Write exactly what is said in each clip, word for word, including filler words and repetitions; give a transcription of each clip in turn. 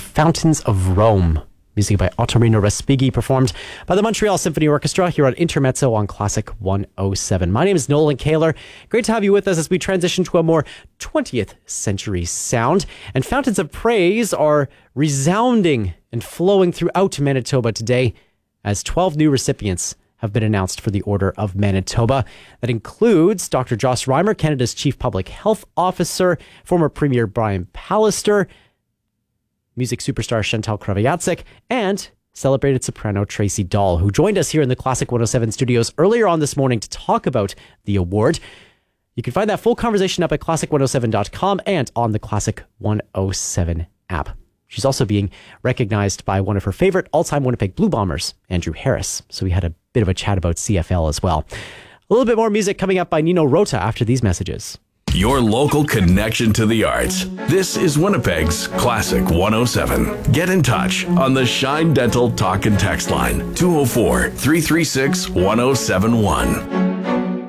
Fountains of Rome. Music by Ottorino Respighi, performed by the Montreal Symphony Orchestra here on Intermezzo on Classic one oh seven. My name is Nolan Kaler. Great to have you with us as we transition to a more twentieth century sound. And Fountains of Praise are resounding and flowing throughout Manitoba today as twelve new recipients have been announced for the Order of Manitoba. That includes Doctor Joss Reimer, Canada's Chief Public Health Officer, former Premier Brian Pallister, music superstar Chantal Kreviazuk, and celebrated soprano Tracy Dahl, who joined us here in the Classic one oh seven studios earlier on this morning to talk about the award. You can find that full conversation up at classic one oh seven dot com and on the Classic one oh seven app. She's also being recognized by one of her favorite all-time Winnipeg Blue Bombers, Andrew Harris. So we had a bit of a chat about C F L as well. A little bit more music coming up by Nino Rota after these messages. Your local connection to the arts. This is Winnipeg's Classic one oh seven. Get in touch on the Shine Dental Talk and Text line, two oh four, three three six, one oh seven one.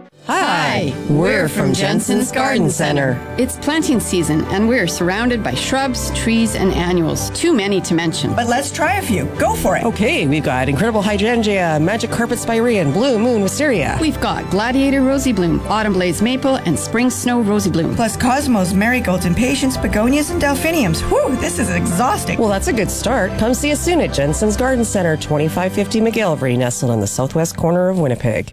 Hi, we're from Jensen's Garden Center. It's planting season, and we're surrounded by shrubs, trees, and annuals. Too many to mention. But let's try a few. Go for it. Okay, we've got Incredible Hydrangea, Magic Carpet Spirea, Blue Moon Wisteria. We've got Gladiator Rosy Bloom, Autumn Blaze Maple, and Spring Snow Rosy Bloom. Plus Cosmos, Marigolds, Impatiens, Begonias, and Delphiniums. Whew, this is exhausting. Well, that's a good start. Come see us soon at Jensen's Garden Center, twenty-five fifty McGillivray, nestled on the southwest corner of Winnipeg.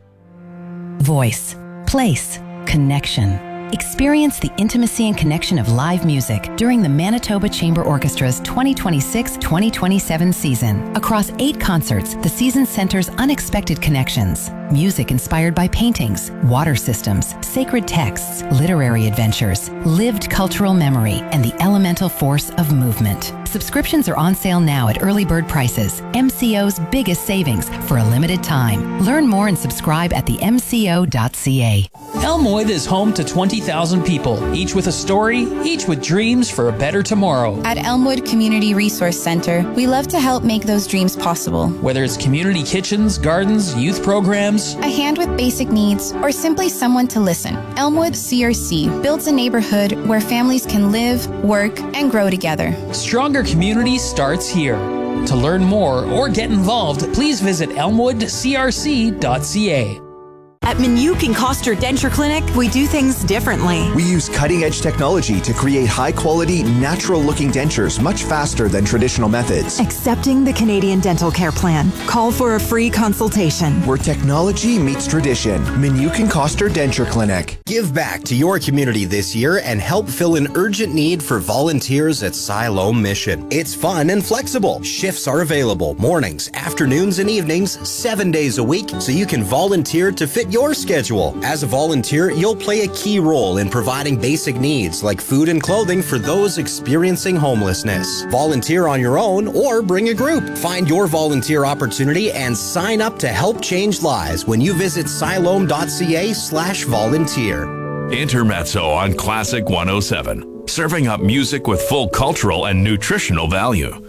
Voice. Place, connection. Experience the intimacy and connection of live music during the Manitoba Chamber Orchestra's twenty twenty-six twenty twenty-seven season. Across eight concerts, the season centers unexpected connections. Music inspired by paintings, water systems, sacred texts, literary adventures, lived cultural memory, and the elemental force of movement. Subscriptions are on sale now at early bird prices. M C O's biggest savings for a limited time. Learn more and subscribe at the m c o dot c a. Elmwood is home to twenty thousand people, each with a story, each with dreams for a better tomorrow. At Elmwood Community Resource Center, we love to help make those dreams possible. Whether it's community kitchens, gardens, youth programs, a hand with basic needs, or simply someone to listen, Elmwood C R C builds a neighborhood where families can live, work, and grow together. Stronger community starts here. To learn more or get involved, please visit elmwood c r c dot c a. At Minuk and Koster Denture Clinic, we do things differently. We use cutting-edge technology to create high-quality, natural-looking dentures much faster than traditional methods. Accepting the Canadian Dental Care Plan. Call for a free consultation. Where technology meets tradition. Minuk and Koster Denture Clinic. Give back to your community this year and help fill an urgent need for volunteers at Siloam Mission. It's fun and flexible. Shifts are available mornings, afternoons, and evenings, seven days a week, so you can volunteer to fit your schedule. As a volunteer, you'll play a key role in providing basic needs like food and clothing for those experiencing homelessness. Volunteer on your own or bring a group. Find your volunteer opportunity and sign up to help change lives when you visit siloam dot c a slash volunteer. Intermezzo on Classic one oh seven. Serving up music with full cultural and nutritional value.